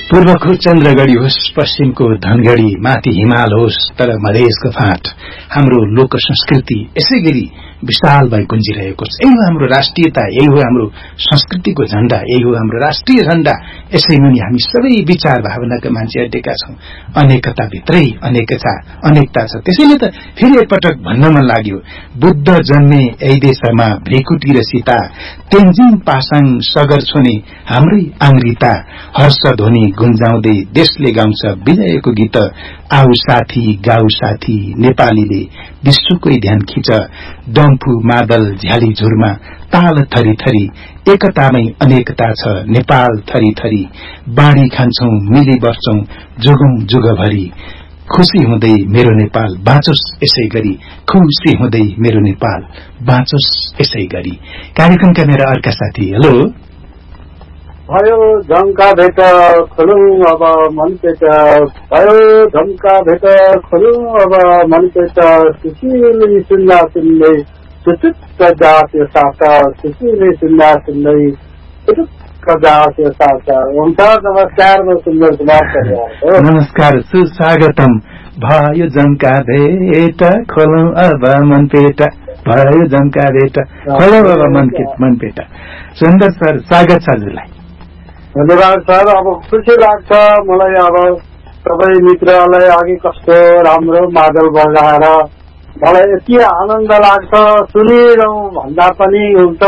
पूर्वको चन्द्रगढी होस्, पश्चिमको धनगढी, माथि हिमाल होस्, तर मधेसको फाँट हाम्रो लोक संस्कृति यसै गरी विशाल भई गुन्जिरहेको छ। यही हो हाम्रो राष्ट्रियता, यही हो हाम्रो संस्कृतिको झण्डा, यही हो हाम्रो राष्ट्रिय झण्डा। यसैमुनि हामी सबै विचार भावनाका मान्छे अड्डेका छौं। अनेकताभित्रै अनेकता छ। त्यसैले त फेरि एकपटक भन्न मन लाग्यो, बुद्ध जन्मे यही देशमा भ्रिकुटी र सीता, तेन्जिङ पासाङ सगर छोने हाम्रै आङ्ग्रिता, हर्ष ध्वनि गुन्जाउँदै देशले गाउँछ विजयको गीत। आऊ साथी गाऊ साथी नेपालीले विश्वकै ध्यान खिच, डम्फु मादल झ्याली झुरमा ताल थरी थरी, एकतामै अनेकता छ नेपाल थरी थरी। बाँडी खान्छौं मिली बस्छौं जुगौं जुगभरि, खुशी हुँदै मेरो नेपाल बाँचोस् यसै गरी, खुशी हुँदै मेरो नेपाल बाँचोस् यसै गरी। कार्यक्रमका मेरा अर्का साथी, हेलो। भयो झम्का भेट खोलौं अब मन पेट, भयो झम्का भेट खोलौं अब मन पेट, सुशील सुन्दा सुन्दै सुटुक्क जात्यो साथ, सुशील सुन्दा सुन्दै सुटुक्क जात्यो साथ। हुन्छ, नमस्कार, म सुन्दर कुमार। नमस्कार, सुस्वागतम। भयो झम्का भेट खोलौं अब मन पेट, भयो झम्का भेट खोलौं अब मन पेट। सुन्दर सर, स्वागत छ हजुरलाई। धन्यवाद सर। अब खुसी लाग्छ मलाई, अब सबै मित्रलाई अघि कस्तो राम्रो मादल बजाएर मलाई यति आनन्द लाग्छ, सुनिरहँ भन्दा पनि हुन्छ।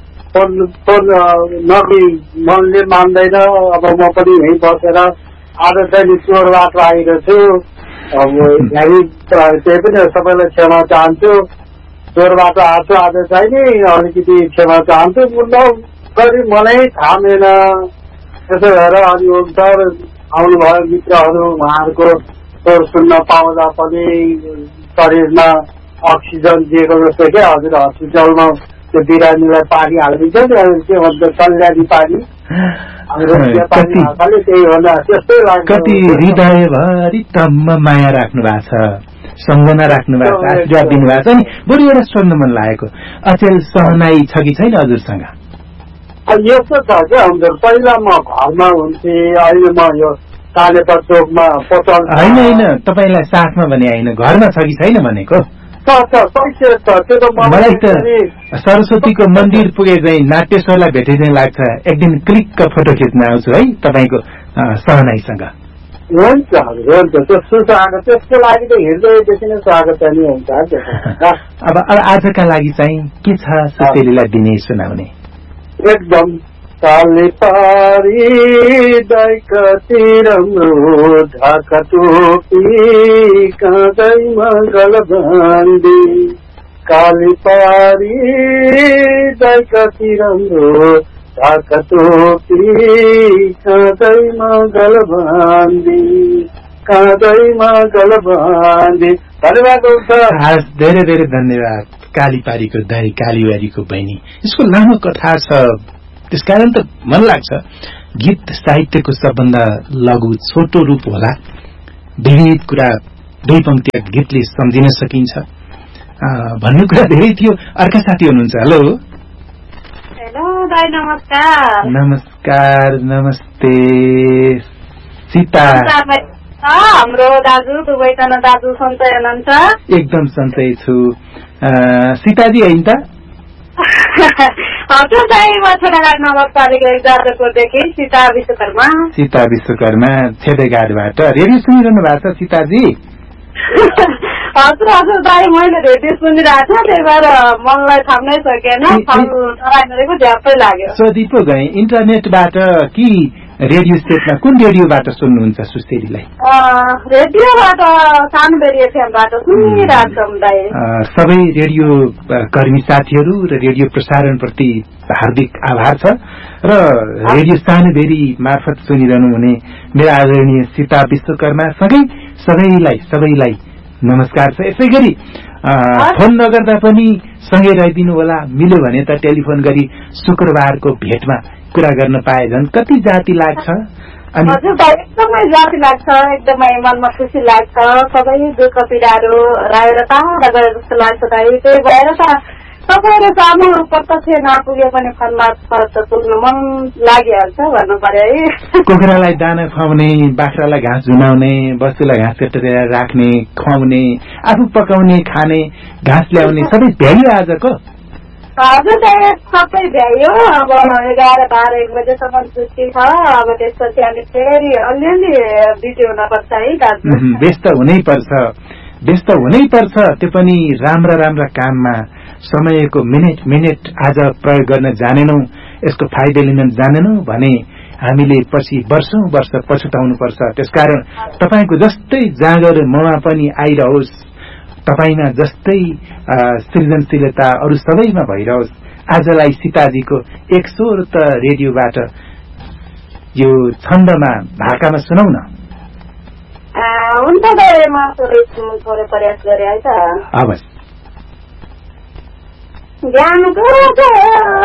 नगई मनले मान्दैन। अब म पनि यहीँ बसेर आज चाहिँ चोरबाट आएको छु। अब त्यही पनि सबैलाई क्षमा चाहन्छु, चोरबाट आएको छु आज चाहिँ नि, अलिकति क्षमा चाहन्छु। गरी मलाई थामेन, त्यसो भएर अनि हुन्छ आउनुभयो मित्रहरू, उहाँहरूको स्वर सुन्न पाउँदा पनि शरीरमा अक्सिजन दिएको जस्तो क्या। हजुर हस्पिटलमा त्यो बिरामीलाई पानी हालिदिन्छ के भन्छ, कल्याणी पानी, त्यही हो न, त्यस्तै लाग्छ। कति हृदयभरि तम्म माया राख्नु भएको छ, सम्झना राख्नु भएको छ, आशीर्वाद दिनुभएको छ। नि बरु एउटा सोध्न मन लागेको, अचेल सहनाई छ कि छैन हजुरसँग? यस्तो छ क्या हजुर, पहिला म घरमा हुन्थे, अहिले म यो कालेपा चोकमा पसल। होइन तपाईँलाई साथमा भने होइन, घरमा छ कि छैन भनेको? मलाई त सरस्वतीको मन्दिर पुगे चाहिँ नाट्यश्वरलाई भेटे चाहिँ लाग्छ, एक दिन क्लिकको फोटो खिच्न आउँछु है तपाईँको सहनाईसँग। हुन्छ हुन्छ, त्यसको लागि त हृदयदेखि नै स्वागत नै हुन्छ। अब आजका लागि चाहिँ के छ सुतेलीलाई दिने सुनाउने? एकदम काले पारी दैकति राम्रो ढाका टोपी, काँदैमा गलबन्दी, काली पारी दैकति राम्रो ढाका टोपी, काँदैमा गलबन्दी, काँदैमा गलबन्दी। धन्यवाद हुन्छ, धेरै धेरै धन्यवाद। कालीपारीको दाई, कालीबारीको बहिनी, यसको लामो कथा छ, त्यसकारण त मन लाग्छ गीत साहित्यको सबभन्दा लघु छोटो रूप होला। विविध कुरा दुई पंक्ति गीतले सम्झिन सकिन्छ भन्ने कुरा धेरै थियो। अर्का साथी हुनुहुन्छ, हेलो। हेलो दाई, नमस्कार। नमस्कार, नमस्ते। सीता, हाम्रो दाजु दुवैजना दाजु सन्चै हुनुहुन्छ? एकदम सन्चै छु। सीताजी होइन त? हजुर दाई, म छेडेघाट नगरपालिका 1 जाजरकोटदेखि सीता विश्वकर्मा। सीता विश्वकर्मा छेडेघाटबाट रेडियो सुनिरहनु भएको छ सीताजी? हजुर हजुर दाई, मैले रेडियो सुनिरहेको थिएँ, त्यही भएर मनलाई थाम्नै सकेन, नराम्रो झ्याप्पै लाग्यो। सोधी पो गएँ, इन्टरनेटबाट कि रेडियो सेटमा? कुन रेडियोबाट सुन्नुहुन्छ सुस्तेरीलाई? रेडियोबाट, सानबेरी एफएमबाट सुनिरहेको छौँ दाई। सबै रेडियो कर्मी साथीहरू र रेडियो प्रसारण प्रति हार्दिक आभार छ र रेडियो सानबेरी मार्फत सुनिरहनु हुने मेरा आदरणीय सीता विश्वकर्मा सँगै सबैलाई नमस्कार छ। यसै गरी फोन नगर्दा पनि सँगै रहिदिनु होला, मिल्यो भने त टेलिफोन गरी शुक्रबारको भेटमा कुरा गर्न पाए झन् कति जाति लाग्छ। हजुर दाइ, एकदमै जाति लाग्छ, एकदमै मनमा खुसी लाग्छ, सबै दुःख पीडाहरू राखेर टाढा गए जस्तो लाग्छ दाइ। त्यही भएर त तपाईँहरू सामु प्रत्यक्ष नपुगे पनि फोन मार्फत त सुन्नु मन लागिहाल्छ भन्नु पर्यो है। कुखुरालाई दाना खुवाउने, बाख्रालाई घाँस झुनाउने, बस्तुलाई घाँस कटेर राख्ने, खुवाउने, आफू पकाउने, खाने, घाँस ल्याउने सबै भ्याइयो आजको? हजुर सबै भ्याइयो। अब 11-12-1 बजेसम्म छुट्टी छ। अब त्यसपछि अनि फेरि अलिअलि बिजी हुनपर्छ है दाजु। व्यस्त हुनै पर्छ। त्यो पनि राम्रा राम्रा काममा समयको मिनेट आज प्रयोग गर्न जानेनौं, यसको फाइदा लिन जानेनौं भने हामीले पछि वर्षौं वर्ष पछुताउनुपर्छ। त्यसकारण तपाईको जस्तै जाँगर ममा पनि आइरहोस्, तपाईमा जस्तै सृजनशीलता अरु सबैमा भइरहोस्। आजलाई सीताजीको एक स्वर त रेडियोबाट यो छन्दमा भाकामा सुनौ न। हुन्छ म थोरै प्रयास गरे है त। अवश्य। ज्ञानको